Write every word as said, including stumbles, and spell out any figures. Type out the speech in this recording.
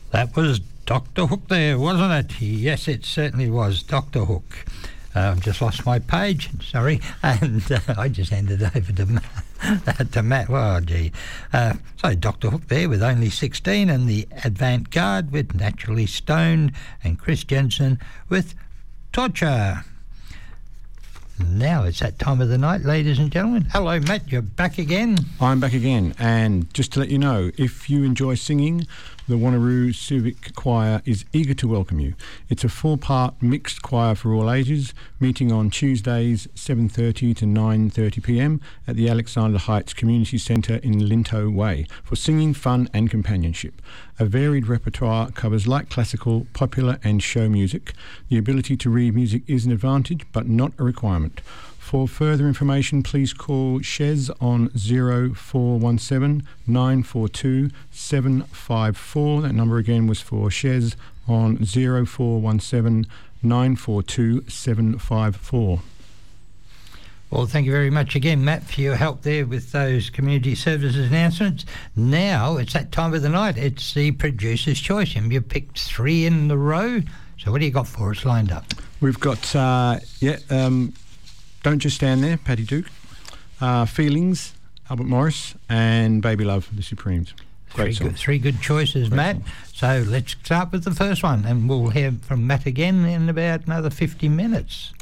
That was Doctor Hook there, wasn't it? Yes, it certainly was Doctor Hook. Uh, I've just lost my page, sorry, and uh, I just handed it over to Matt. to Matt. Oh, gee. Uh, so Doctor Hook there with Only sixteen, and the Avant Garde with Naturally Stoned, and Chris Jensen with Torture. Now it's that time of the night, ladies and gentlemen. Hello, Matt, you're back again. I'm back again, and just to let you know, if you enjoy singing, the Wanneroo Civic Choir is eager to welcome you. It's a four-part mixed choir for all ages, meeting on Tuesdays seven thirty to nine thirty p m at the Alexander Heights Community Centre in Linto Way for singing, fun and companionship. A varied repertoire covers light classical, popular and show music. The ability to read music is an advantage, but not a requirement. For further information, please call Shez on zero four one seven nine four two seven five four. That number again was for Shez on zero four one seven nine four two seven five four. Well, thank you very much again, Matt, for your help there with those community services announcements. Now it's that time of the night. It's the producer's choice, and you picked three in a row. So what do you got for us lined up? We've got, uh, yeah, um, Don't Just Stand There, Patty Duke, uh, Feelings, Albert Morris, and Baby Love, The Supremes. Great three song. Good, three good choices, Great Matt. song. So let's start with the first one, and we'll hear from Matt again in about another fifty minutes.